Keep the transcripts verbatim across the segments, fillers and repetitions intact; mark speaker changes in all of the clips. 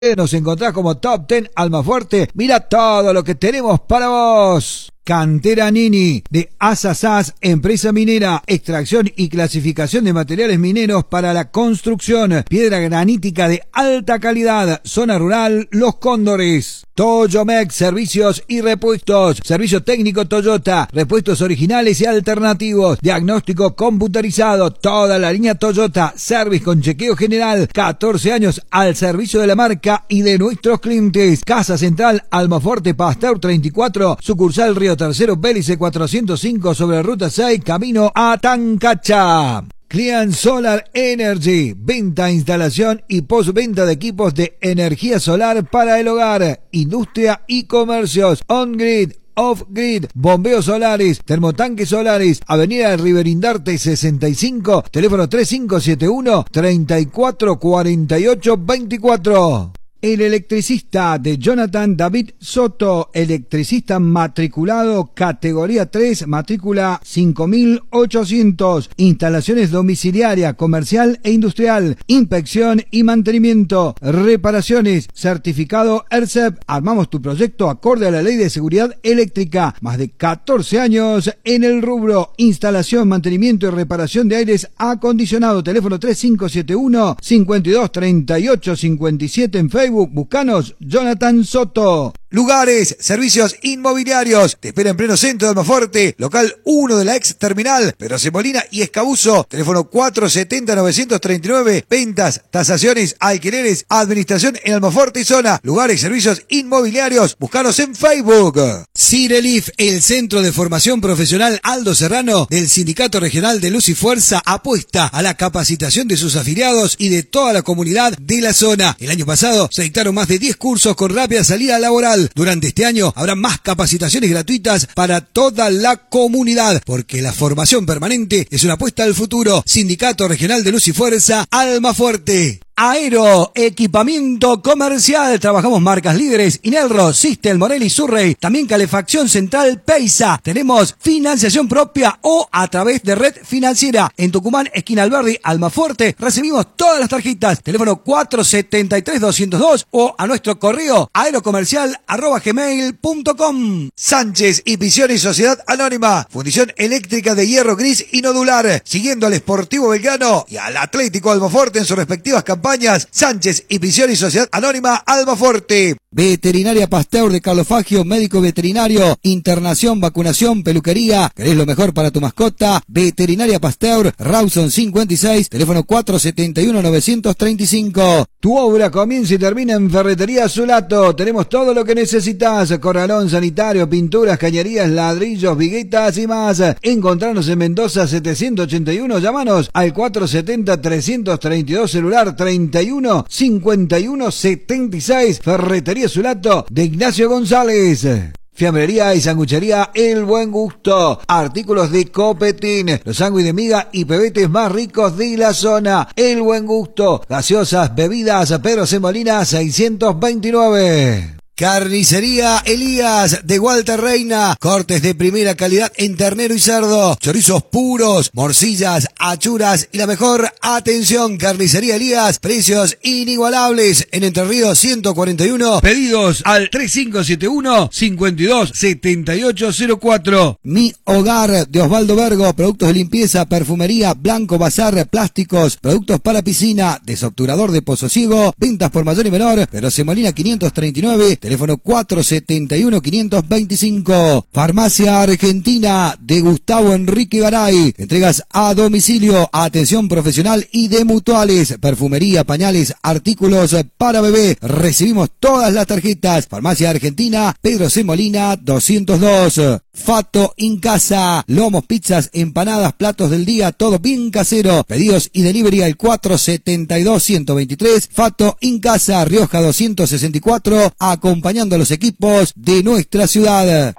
Speaker 1: Nos encontrás como Top diez Almafuerte. Mira todo lo que tenemos para vos. Cantera Nini, de Asasás, empresa minera, extracción y clasificación de materiales mineros para la construcción, piedra granítica de alta calidad, zona rural, Los Cóndores. Toyomex, servicios y repuestos, servicio técnico Toyota, repuestos originales y alternativos, diagnóstico computarizado, toda la línea Toyota, service con chequeo general, catorce años al servicio de la marca y de nuestros clientes. Casa Central, Almafuerte, Pasteur treinta y cuatro, sucursal Río Tercero, Bélice cuatrocientos cinco, sobre ruta seis, camino a Tancacha. Client Solar Energy, venta, instalación y postventa de equipos de energía solar para el hogar, industria y comercios, on-grid, off-grid, bombeos solares, termotanques solares, avenida Riverindarte sesenta y cinco, teléfono tres cinco siete uno, tres cuatro cuatro ocho dos cuatro. El electricista de Jonathan David Soto, electricista matriculado categoría tres, matrícula cinco mil ochocientos, instalaciones domiciliaria, comercial e industrial, inspección y mantenimiento, reparaciones, certificado E R C E P. Armamos tu proyecto acorde a la Ley de Seguridad Eléctrica, más de catorce años en el rubro, instalación, mantenimiento y reparación de aires acondicionado, teléfono tres cinco siete uno, cinco dos tres ocho cinco siete, en Facebook. Buscanos Jonathan Soto. Lugares, servicios inmobiliarios. Te espera en pleno centro de Almafuerte, local uno de la ex terminal, Pedro C. Molina y Escabuzo. Teléfono cuatro siete cero, nueve tres nueve. Ventas, tasaciones, alquileres, administración en Almafuerte y zona. Lugares, servicios inmobiliarios. Buscanos en Facebook. Cirelif, el centro de formación profesional Aldo Serrano del Sindicato Regional de Luz y Fuerza, apuesta a la capacitación de sus afiliados y de toda la comunidad de la zona. El año pasado se dictaron más de diez cursos con rápida salida laboral. Durante este año habrá más capacitaciones gratuitas para toda la comunidad, porque la formación permanente es una apuesta al futuro. Sindicato Regional de Luz y Fuerza, Almafuerte. Aero, equipamiento comercial. Trabajamos marcas líderes: Inelro, Sistel, Morelli, Surrey. También calefacción central Peisa. Tenemos financiación propia o a través de red financiera. En Tucumán, esquina Alberdi, Almafuerte, recibimos todas las tarjetas. Teléfono cuatro siete tres, dos cero dos o a nuestro correo aerocomercial arroba gmail punto com. Sánchez y Pisión y Sociedad Anónima, fundición eléctrica de hierro gris y nodular. Siguiendo al Sportivo Belgrano y al Atlético Almafuerte en sus respectivas campañas. Sánchez y Prisión y Sociedad Anónima Almafuerte. Veterinaria Pasteur de Carlos Fagio, médico veterinario, internación, vacunación, peluquería. ¿Querés lo mejor para tu mascota? Veterinaria Pasteur, Rawson cincuenta y seis, teléfono cuatro siete uno, nueve tres cinco. Tu obra comienza y termina en Ferretería Zulato. Tenemos todo lo que necesitas: corralón sanitario, pinturas, cañerías, ladrillos, viguetas y más. Encontrarnos en Mendoza setecientos ochenta y uno. Llámanos al cuatro siete cero, tres tres dos, celular treinta y uno, cincuenta y uno, setenta y seis. Ferretería Zulato de Ignacio González. Fiambrería y sanguchería El Buen Gusto. Artículos de Copetín, los sándwiches de miga y pebetes más ricos de la zona. El Buen Gusto. Gaseosas, bebidas, Pedro C. Molina seiscientos veintinueve. Carnicería Elías de Walter Reina, cortes de primera calidad en ternero y cerdo, chorizos puros, morcillas, achuras y la mejor atención. Carnicería Elías, precios inigualables en Entre Ríos ciento cuarenta y uno. Pedidos al tres cinco siete uno, cinco dos, siete ocho cero cuatro. Mi Hogar de Osvaldo Vergo, productos de limpieza, perfumería, blanco, bazar, plásticos, productos para piscina, desobturador de pozo ciego, ventas por mayor y menor, Pedro C. Molina quinientos treinta y nueve. Teléfono cuatro siete uno, cinco dos cinco. Farmacia Argentina de Gustavo Enrique Garay. Entregas a domicilio, atención profesional y de mutuales, perfumería, pañales, artículos para bebé. Recibimos todas las tarjetas. Farmacia Argentina, Pedro C. Molina doscientos dos. Fato in Casa, lomos, pizzas, empanadas, platos del día, todo bien casero. Pedidos y delivery al cuatro siete dos, uno dos tres. Fato in Casa, Rioja doscientos sesenta y cuatro, acompañando a los equipos de nuestra ciudad.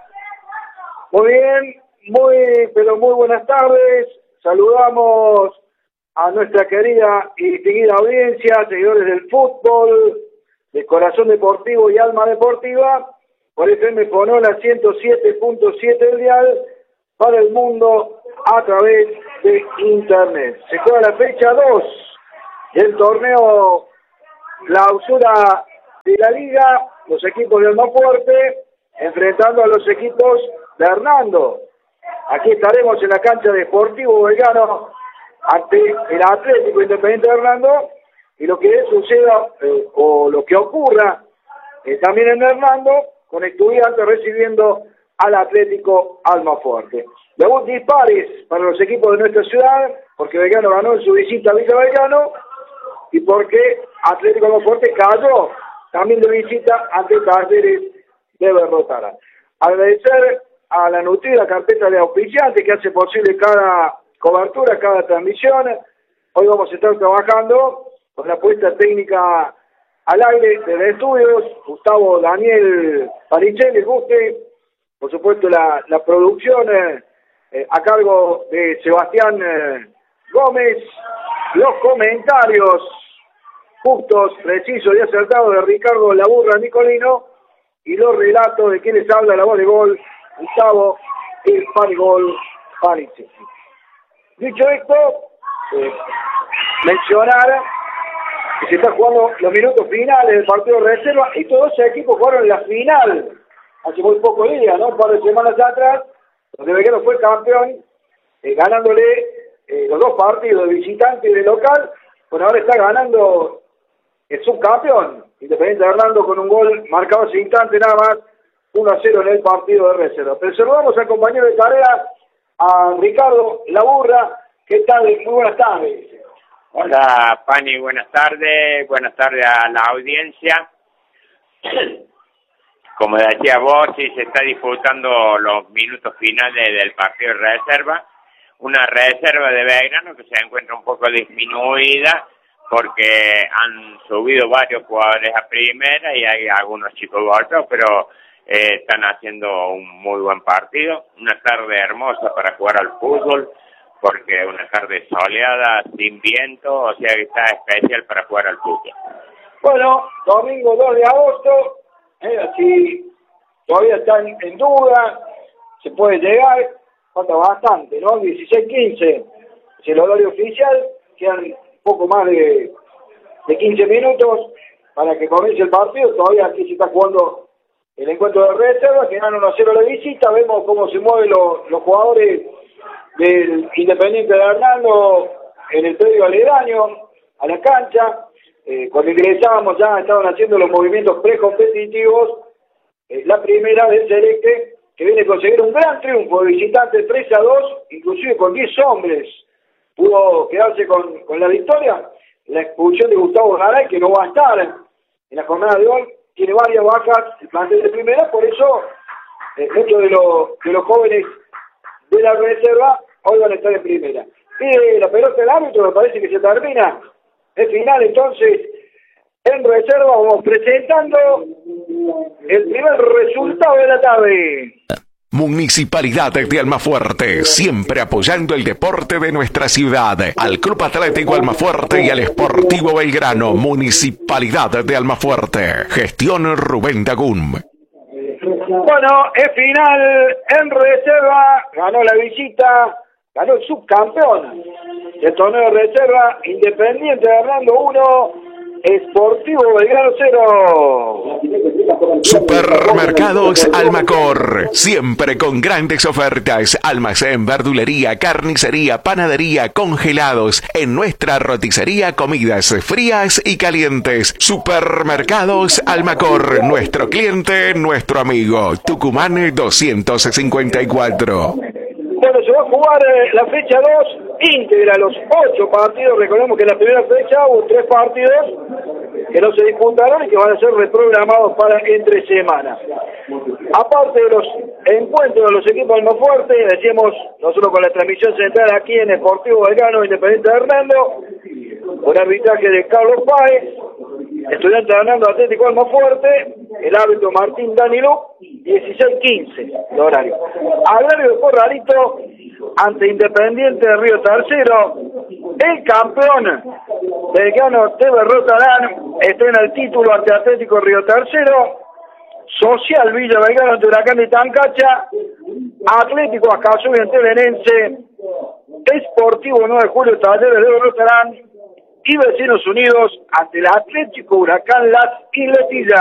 Speaker 2: Muy bien, muy, pero muy buenas tardes. Saludamos a nuestra querida y distinguida audiencia, seguidores del fútbol, de Corazón Deportivo y Alma Deportiva, por F M Fonola ciento siete punto siete del dial, para el mundo a través de internet. Se juega la fecha dos del torneo Clausura de la liga, los equipos de Almafuerte enfrentando a los equipos de Hernando. Aquí estaremos en la cancha de Sportivo Belgrano ante el Atlético Independiente de Hernando, y lo que suceda eh, o lo que ocurra eh, también en Hernando, con Estudiantes recibiendo al Atlético Almafuerte. Debut dispares para los equipos de nuestra ciudad, porque Belgrano ganó en su visita a Villa Belgrano y porque Atlético Almafuerte cayó también de visita ante Talleres de Berrotara. Agradecer a la nutrida carpeta de auspiciantes que hace posible cada cobertura, cada transmisión. Hoy vamos a estar trabajando con la puesta técnica al aire de estudios, Gustavo Daniel Paricelli, Guste, por supuesto la, la producción eh, eh, a cargo de Sebastián eh, Gómez, los comentarios justos, precisos y acertados de Ricardo La Burra Nicolino, y los relatos de quienes habla la voz de gol, Gustavo el Parigol Paricelli. Dicho esto, eh, mencionar que se está jugando los minutos finales del partido de reserva, y todos esos equipos jugaron la final hace muy pocos días, ¿no? Un par de semanas atrás, donde Belgrano fue campeón, eh, ganándole eh, los dos partidos de visitante y de local. Bueno, ahora está ganando el subcampeón, Independiente de Hernando, con un gol marcado hace instante nada más, uno a cero en el partido de reserva. Pero saludamos al compañero de tarea, a Ricardo La Burra. ¿Qué tal? Muy buenas tardes.
Speaker 3: Hola, Pani, buenas tardes. Buenas tardes a la audiencia. Como decía vos, sí se está disputando los minutos finales del partido de reserva. Una reserva de Belgrano que se encuentra un poco disminuida porque han subido varios jugadores a primera y hay algunos chicos golpeados, pero eh, están haciendo un muy buen partido. Una tarde hermosa para jugar al fútbol, porque una tarde soleada, sin viento, o sea que está especial para jugar al fútbol.
Speaker 2: Bueno, domingo dos de agosto, eh, si todavía están en duda, se puede llegar, falta bastante, ¿no? dieciséis quince es el horario oficial, quedan poco más de, de quince minutos para que comience el partido. Todavía aquí se está jugando el encuentro de reserva, que ganan uno a cero la visita. Vemos cómo se mueven los, los jugadores del Independiente de Hernando en el predio aledaño a la cancha. Eh, cuando ingresábamos ya estaban haciendo los movimientos precompetitivos. Eh, la primera del Celeste, que viene a conseguir un gran triunfo de visitante tres a dos, inclusive con diez hombres. Pudo quedarse con, con la victoria. La expulsión de Gustavo Garay, que no va a estar en la jornada de hoy, tiene varias bajas el plantel de primera, por eso eh, muchos de, los de los jóvenes de la reserva hoy van a estar en primera. Y la pelota del árbitro, me parece que se termina. Es final, entonces, en reserva vamos presentando el primer resultado de la tarde.
Speaker 4: Municipalidad de Almafuerte, siempre apoyando el deporte de nuestra ciudad. Al Club Atlético Almafuerte y al Sportivo Belgrano. Municipalidad de Almafuerte. Gestión Rubén Dagún.
Speaker 2: Bueno, es final en reserva. Ganó la visita, ganó el subcampeón del torneo de reserva. Independiente de Hernando uno, Sportivo Belgrano cero.
Speaker 4: Supermercados Almacor, siempre con grandes ofertas. Almacén, verdulería, carnicería, panadería, congelados. En nuestra roticería, comidas frías y calientes. Supermercados Almacor, nuestro cliente, nuestro amigo. Tucumán doscientos cincuenta y cuatro.
Speaker 2: Bueno, se va a jugar eh, la fecha dos, íntegra, los ocho partidos. Recordemos que en la primera fecha hubo tres partidos que no se disputaron y que van a ser reprogramados para entre semanas. Aparte de los encuentros de los equipos Almafuerte, decíamos nosotros con la transmisión central aquí en Sportivo Belgrano, Independiente de Hernando, con arbitraje de Carlos Páez, Estudiante de Hernando, Atlético Almafuerte, el árbitro Martín Danilú, dieciséis quince el horario. Horario de Corralito ante Independiente de Río Tercero, el campeón Belgrano de Berrotarán estrena el título ante Atlético Río Tercero. Social Villa Belgrano ante Huracán de Tancacha, Atlético Acasubi ante Belenense, Sportivo nueve de julio Talleres de Berrotarán, y Vecinos Unidos ante el Atlético Huracán Las Isletillas.